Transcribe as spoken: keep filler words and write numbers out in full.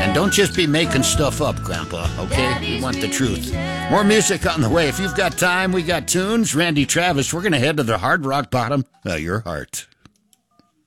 And don't just be making stuff up, Grandpa, okay? We want the truth. More music on the way. If you've got time, we got tunes. Randy Travis, we're going to head to the hard rock bottom of your heart.